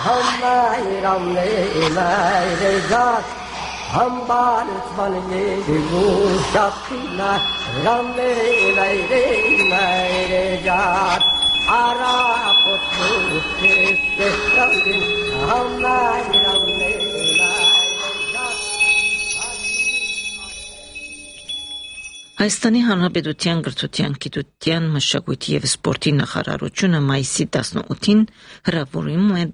Հայաստանի Հանրապետության գրթության, գիտության, մշակույթի և սպորտի նախարարությունը մայիսի 18-ին հրավիրում է